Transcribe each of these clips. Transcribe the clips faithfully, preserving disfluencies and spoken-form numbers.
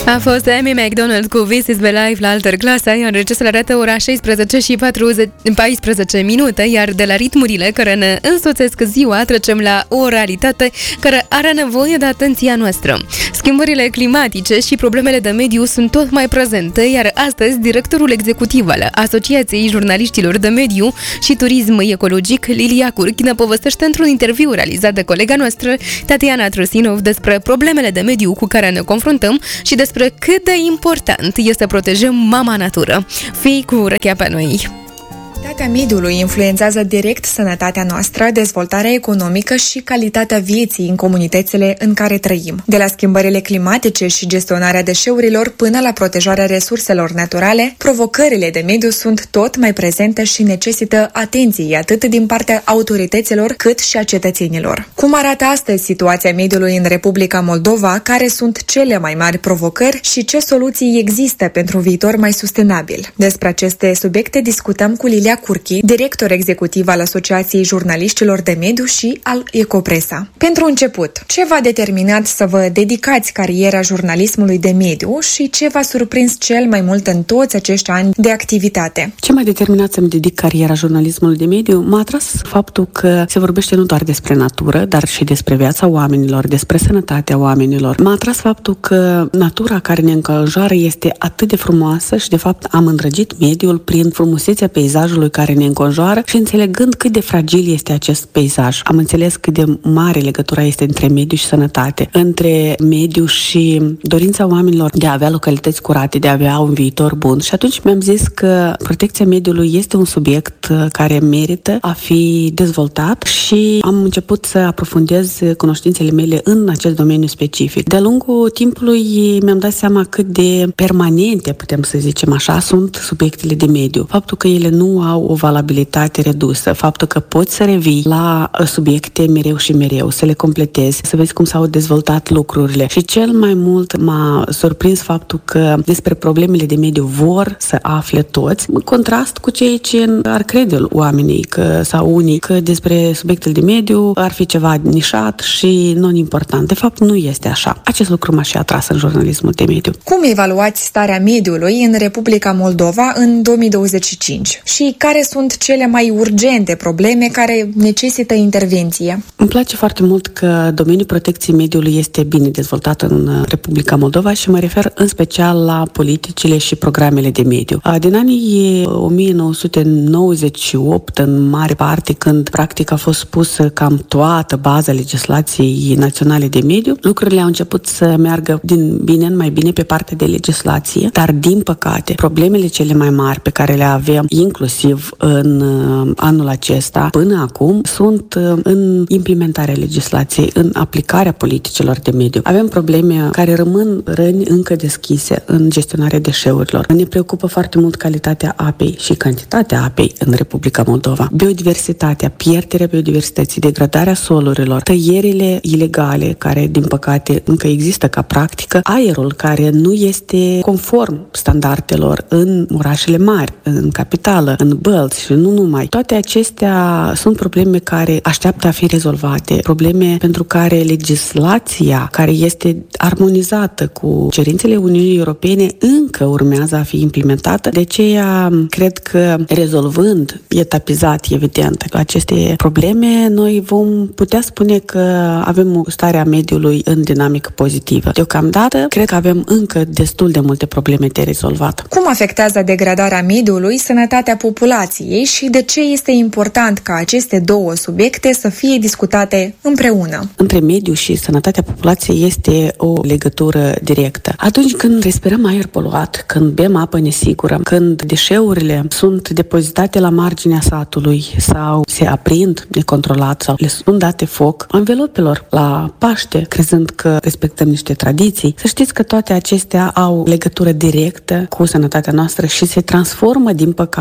A fost Amy Macdonald cu This is the Life la altă clasă, iar registral arată ora șaisprezece și paisprezece minute, iar de la ritmurile care ne însoțesc ziua trecem la o realitate care are nevoie de atenția noastră. Schimbările climatice și problemele de mediu sunt tot mai prezente, iar astăzi directorul executiv al Asociației Jurnaliștilor de Mediu și Turism Ecologic, Lilia Curchi, ne povestește într-un interviu realizat de colega noastră, Tatiana Trusinov, despre problemele de mediu cu care ne confruntăm și despre cât de important este să protejăm mama natură. Fii cu urechea pe noi! Calitatea mediului influențează direct sănătatea noastră, dezvoltarea economică și calitatea vieții în comunitățile în care trăim. De la schimbările climatice și gestionarea deșeurilor până la protejarea resurselor naturale, provocările de mediu sunt tot mai prezente și necesită atenție atât din partea autorităților cât și a cetățenilor. Cum arată astăzi situația mediului în Republica Moldova, care sunt cele mai mari provocări și ce soluții există pentru un viitor mai sustenabil? Despre aceste subiecte discutăm cu Lilia Curchi, director executiv al Asociației Jurnaliștilor de Mediu și al Ecopresa. Pentru început, ce v-a determinat să vă dedicați cariera jurnalismului de mediu și ce v-a surprins cel mai mult în toți acești ani de activitate? Ce m-a determinat să-mi dedic cariera jurnalismului de mediu m-a atras faptul că se vorbește nu doar despre natură, dar și despre viața oamenilor, despre sănătatea oamenilor. M-a atras faptul că natura care ne înconjoară este atât de frumoasă și, de fapt, am îndrăgit mediul prin frumusețea peisajului care ne înconjoară și înțelegând cât de fragil este acest peisaj. Am înțeles cât de mare legătura este între mediu și sănătate, între mediu și dorința oamenilor de a avea localități curate, de a avea un viitor bun. Și atunci mi-am zis că protecția mediului este un subiect care merită a fi dezvoltat și am început să aprofundez cunoștințele mele în acest domeniu specific. De-a lungul timpului mi-am dat seama cât de permanente, putem să zicem așa, sunt subiectele de mediu. Faptul că ele nu au o valabilitate redusă, faptul că poți să revii la subiecte mereu și mereu, să le completezi, să vezi cum s-au dezvoltat lucrurile. Și cel mai mult m-a surprins faptul că despre problemele de mediu vor să afle toți, în contrast cu ceea ce ar crede oamenii că, sau unii că despre subiectele de mediu ar fi ceva nișat și non-important. De fapt, nu este așa. Acest lucru m-a și atras în jurnalismul de mediu. Cum evaluați starea mediului în Republica Moldova în două mii douăzeci și cinci? Și care sunt cele mai urgente probleme care necesită intervenție? Îmi place foarte mult că domeniul protecției mediului este bine dezvoltat în Republica Moldova și mă refer în special la politicile și programele de mediu. Din anii o mie nouă sute nouăzeci și opt, în mare parte, când practic a fost pusă cam toată baza legislației naționale de mediu, lucrurile au început să meargă din bine în mai bine pe partea de legislație, dar din păcate, problemele cele mai mari pe care le avem, inclusiv în anul acesta, până acum, sunt în implementarea legislației, în aplicarea politicilor de mediu. Avem probleme care rămân răni încă deschise în gestionarea deșeurilor. Ne preocupă foarte mult calitatea apei și cantitatea apei în Republica Moldova. Biodiversitatea, pierderea biodiversității, degradarea solurilor, tăierile ilegale, care, din păcate, încă există ca practică, aerul care nu este conform standardelor în orașele mari, în capitală, în bălți și nu numai. Toate acestea sunt probleme care așteaptă a fi rezolvate, probleme pentru care legislația care este armonizată cu cerințele Uniunii Europene încă urmează a fi implementată. De aceea, cred că rezolvând etapizat, evident, aceste probleme, noi vom putea spune că avem o stare a mediului în dinamică pozitivă. Deocamdată, cred că avem încă destul de multe probleme de rezolvat. Cum afectează degradarea mediului sănătatea populației și de ce este important ca aceste două subiecte să fie discutate împreună? Între mediu și sănătatea populației este o legătură directă. Atunci când respirăm aer poluat, când bem apă nesigură, când deșeurile sunt depozitate la marginea satului sau se aprind necontrolat sau le sunt date foc anvelopelor la Paște, crezând că respectăm niște tradiții, să știți că toate acestea au legătură directă cu sănătatea noastră și se transformă, din păcate, în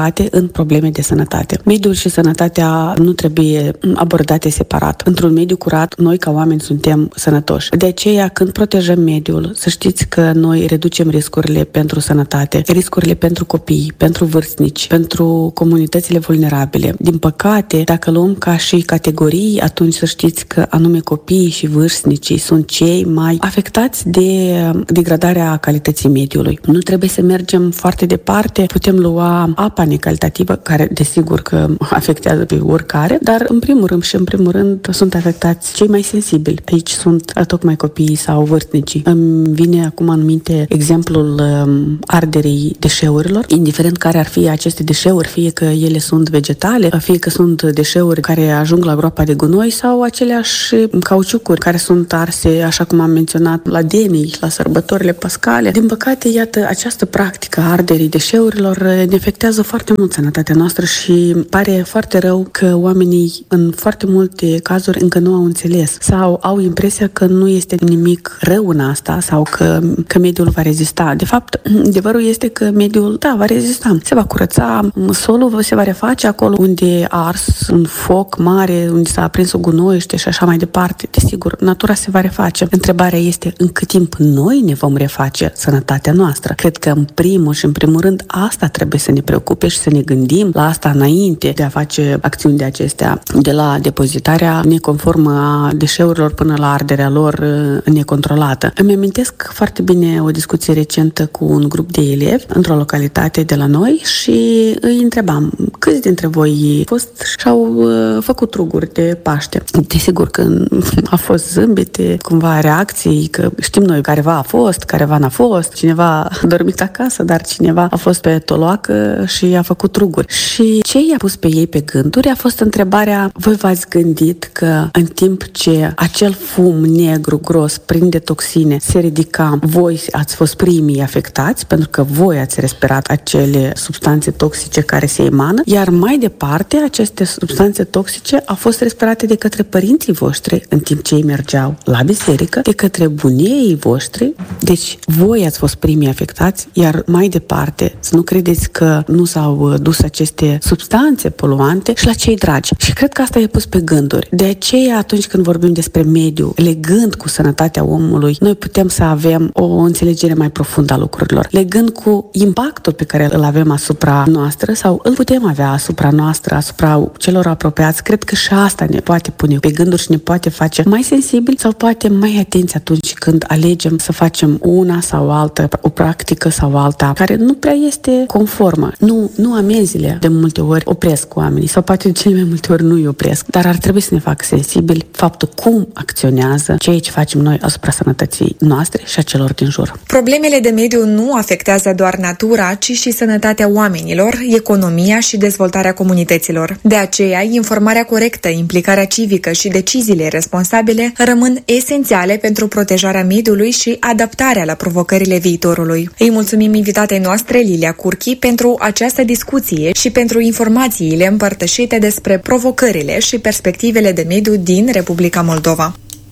sunt probleme de sănătate. Mediul și sănătatea nu trebuie abordate separat. Într-un mediu curat, noi ca oameni suntem sănătoși. De aceea, când protejăm mediul, să știți că noi reducem riscurile pentru sănătate, riscurile pentru copii, pentru vârstnici, pentru comunitățile vulnerabile. Din păcate, dacă luăm ca și categorii, atunci să știți că anume copiii și vârstnicii sunt cei mai afectați de degradarea calității mediului. Nu trebuie să mergem foarte departe, putem lua apa necalitativă, care desigur că afectează pe oricare, dar în primul rând și în primul rând sunt afectați cei mai sensibili. Aici sunt tocmai copiii sau vârstnicii. Îmi vine acum în minte exemplul arderii deșeurilor, indiferent care ar fi aceste deșeuri, fie că ele sunt vegetale, fie că sunt deșeuri care ajung la groapa de gunoi sau aceleași cauciucuri care sunt arse, așa cum am menționat, la denii, la sărbătorile pascale. Din păcate, iată, această practică a arderii deșeurilor ne afectează foarte mult sănătatea noastră și pare foarte rău că oamenii în foarte multe cazuri încă nu au înțeles sau au impresia că nu este nimic rău în asta sau că, că mediul va rezista. De fapt, adevărul este că mediul, da, va rezista. Se va curăța, solul se va reface acolo unde a ars un foc mare, unde s-a aprins o gunoiește și așa mai departe. Desigur, natura se va reface. Întrebarea este în cât timp noi ne vom reface sănătatea noastră. Cred că în primul și în primul rând asta trebuie să ne preocupe și să ne gândim la asta înainte de a face acțiuni de acestea, de la depozitarea neconformă a deșeurilor până la arderea lor necontrolată. Îmi amintesc foarte bine o discuție recentă cu un grup de elevi într-o localitate de la noi și îi întrebam câți dintre voi au fost și au uh, făcut ruguri de Paște. Desigur că a fost zâmbete, cumva reacții, că știm noi careva a fost, careva n-a fost, cineva a dormit acasă, dar cineva a fost pe toloacă și a făcut ruguri. Și ce i-a pus pe ei pe gânduri a fost întrebarea: voi v-ați gândit că în timp ce acel fum negru gros plin de toxine se ridica, voi ați fost primii afectați pentru că voi ați respirat acele substanțe toxice care se emană, iar mai departe aceste substanțe toxice au fost respirate de către părinții voștri în timp ce ei mergeau la biserică, de către bunieii voștri. Deci voi ați fost primii afectați, iar mai departe să nu credeți că nu s-au dus aceste substanțe poluante și la cei dragi. Și cred că asta e pus pe gânduri. De aceea, atunci când vorbim despre mediu, legând cu sănătatea omului, noi putem să avem o înțelegere mai profundă a lucrurilor. Legând cu impactul pe care îl avem asupra noastră sau îl putem avea asupra noastră, asupra celor apropiați, cred că și asta ne poate pune pe gânduri și ne poate face mai sensibili sau poate mai atenți atunci când alegem să facem una sau alta, o practică sau alta, care nu prea este conformă. Nu, nu amenziile de multe ori opresc oamenii sau poate de cele mai multe ori nu îi opresc, dar ar trebui să ne facă sensibili faptul cum acționează ceea ce facem noi asupra sănătății noastre și a celor din jur. Problemele de mediu nu afectează doar natura, ci și sănătatea oamenilor, economia și dezvoltarea comunităților. De aceea, informarea corectă, implicarea civică și deciziile responsabile rămân esențiale pentru protejarea mediului și adaptarea la provocările viitorului. Îi mulțumim invitatei noastre, Lilia Curchi, pentru această discuție și pentru informațiile împărtășite despre provocările și perspectivele de mediu din Republica Moldova.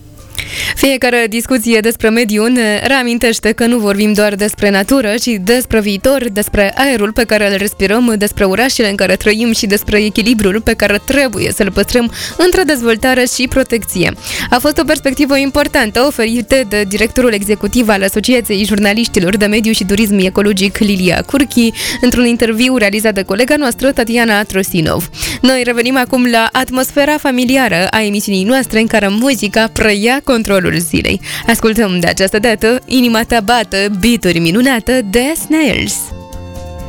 Fiecare discuție despre mediu ne reamintește că nu vorbim doar despre natură, ci despre viitor, despre aerul pe care îl respirăm, despre orașele în care trăim și despre echilibrul pe care trebuie să-l păstrăm între dezvoltare și protecție. A fost o perspectivă importantă oferită de directorul executiv al Asociației Jurnaliștilor de Mediu și Turism Ecologic, Lilia Curchi, într-un interviu realizat de colega noastră, Tatiana Trosinov. Noi revenim acum la atmosfera familiară a emisiunii noastre, în care muzica preia controlul zilei. Ascultăm de această dată Inima ta bată, beat-uri minunată de Snails.